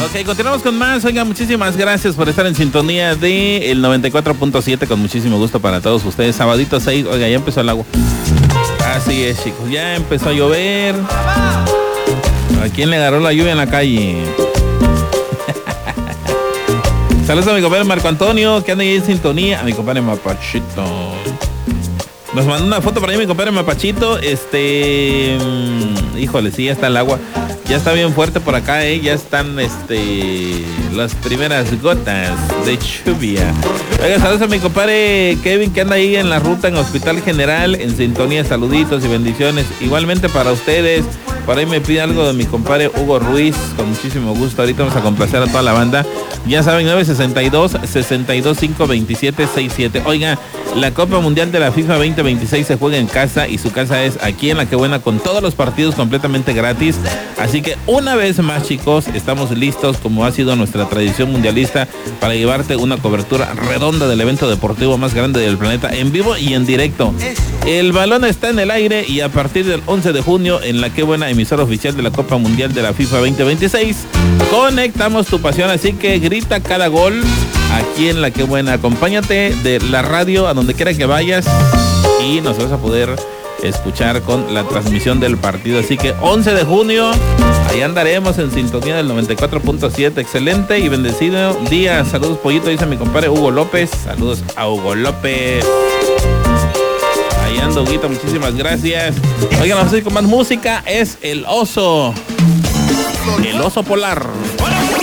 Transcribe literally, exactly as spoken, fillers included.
Ok, continuamos con más. Oiga, muchísimas gracias por estar en sintonía de el noventa y cuatro punto siete. Con muchísimo gusto para todos ustedes. Sabadito seis. Oiga, ya empezó el agua. Así es, chicos. Ya empezó a llover. ¿A quién le agarró la lluvia en la calle? Saludos a mi compadre Marco Antonio, que anda ahí en sintonía. A mi compadre Mapachito. Nos mandó una foto por ahí mi compadre Mapachito. Este... Híjole, sí, ya está el agua. Ya está bien fuerte por acá, ¿eh? Ya están, este... las primeras gotas de lluvia. Oiga, saludos a mi compadre Kevin, que anda ahí en la ruta en Hospital General, en sintonía. Saluditos y bendiciones. Igualmente para ustedes. Por ahí me pide algo de mi compadre Hugo Ruiz, con muchísimo gusto. Ahorita vamos a complacer a toda la banda. Ya saben, nueve sesenta y dos, sesenta y dos, cinco veintisiete, sesenta y siete. Oiga, la Copa Mundial de la FIFA veinte veintiséis se juega en casa y su casa es aquí en La Que Buena, con todos los partidos completamente gratis. Así que una vez más, chicos, estamos listos, como ha sido nuestra tradición mundialista, para llevarte una cobertura redonda del evento deportivo más grande del planeta, en vivo y en directo. El balón está en el aire y a partir del once de junio en La Que Buena, emisora oficial de la Copa Mundial de la FIFA veinte veintiséis, conectamos tu pasión. Así que grita cada gol aquí en La Que Buena. Acompáñate de la radio a donde quiera que vayas y nos vas a poder escuchar con la transmisión del partido. Así que once de junio, ahí andaremos en sintonía del noventa y cuatro punto siete. Excelente y bendecido día. Saludos, pollito, dice mi compadre Hugo López. Saludos a Hugo López. Ahí ando, Huguito, muchísimas gracias. Oigan, vamos a ir con más música. Es el oso. El oso polar.